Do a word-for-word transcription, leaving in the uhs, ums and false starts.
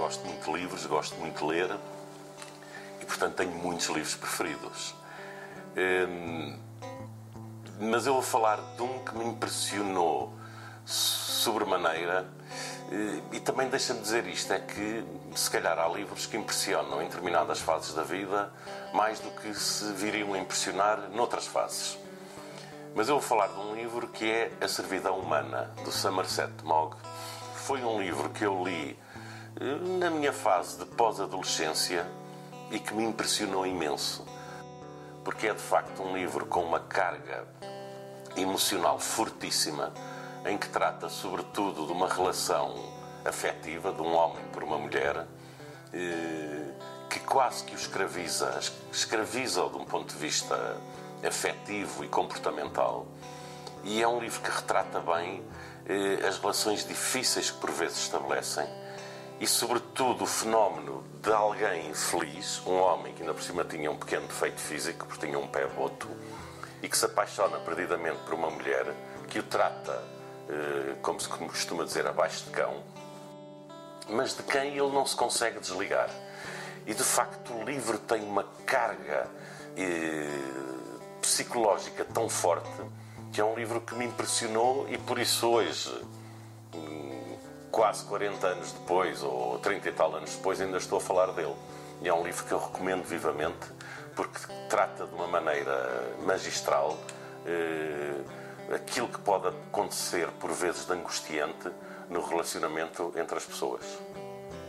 gosto muito de livros, gosto muito de ler e, portanto, tenho muitos livros preferidos. Hum, mas eu vou falar de um que me impressionou sobremaneira e também deixa-me dizer isto, é que se calhar há livros que impressionam em determinadas fases da vida mais do que se viriam a impressionar noutras fases. Mas eu vou falar de um livro que é A Servidão Humana, do Somerset Maugham. Foi um livro que eu li na minha fase de pós-adolescência e que me impressionou imenso. Porque é de facto um livro com uma carga emocional fortíssima, em que trata sobretudo de uma relação afetiva de um homem por uma mulher, que quase que o escraviza, escraviza-o de um ponto de vista afetivo e comportamental. E é um livro que retrata bem as relações difíceis que por vezes estabelecem e sobretudo o fenómeno de alguém feliz, um homem que ainda por cima tinha um pequeno defeito físico, porque tinha um pé boto, e que se apaixona perdidamente por uma mulher que o trata, como se costuma dizer, abaixo de cão, mas de quem ele não se consegue desligar. E de facto o livro tem uma carga psicológica tão forte que é um livro que me impressionou e por isso hoje, quase quarenta anos depois, ou trinta e tal anos depois, ainda estou a falar dele. E é um livro que eu recomendo vivamente porque trata de uma maneira magistral eh, aquilo que pode acontecer por vezes de angustiante no relacionamento entre as pessoas.